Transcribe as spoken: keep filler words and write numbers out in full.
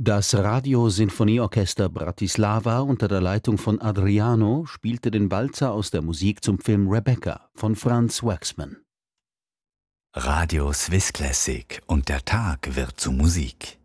Das Radio-Sinfonieorchester Bratislava unter der Leitung von Adriano spielte den Walzer aus der Musik zum Film Rebecca von Franz Waxman. Radio Swiss Classic und der Tag wird zu Musik.